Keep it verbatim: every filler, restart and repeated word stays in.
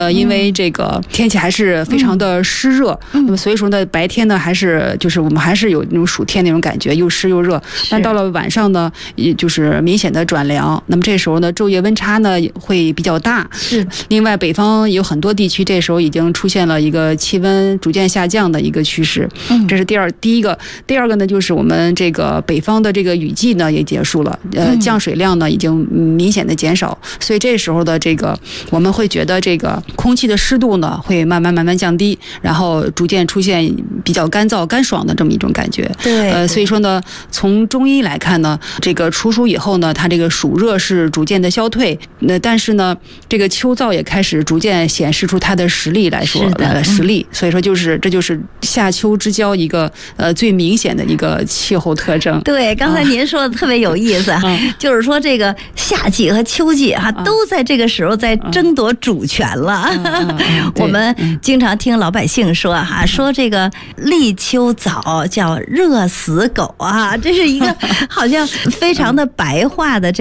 呃，因为这个天气还是非常的湿热，嗯、那么所以说呢，白天呢还是就是我们还是有那种暑天那种感觉，又湿又热。但到了晚上呢，也就是明显的转凉。那么这时候呢，昼夜温差呢会比较大。 是。 另外，北方有很多地区这时候已经出现了一个气温逐渐下降的一个趋势。嗯，这是第二第一个。第二个呢，就是我们这个北方的这个雨季呢也结束了，呃，降水量呢已经明显的减少，所以这时候的这个我们会觉得这个。空气的湿度呢会慢慢慢慢降低，然后逐渐出现比较干燥干爽的这么一种感觉。 对， 呃，所以说呢，从中医来看呢，这个处暑以后呢，它这个暑热是逐渐的消退，那但是呢，这个秋燥也开始逐渐显示出它的实力来说，呃，实力。所以说就是这就是夏秋之交一个呃最明显的一个气候特征。 对，刚才您说的特别有意思，啊、就是说这个夏季和秋季哈、啊、都在这个时候在争夺主权了。嗯嗯嗯、我们经常听老百姓说哈、啊，说这个立秋早叫热死狗啊，这是一个好像非常的白话的这。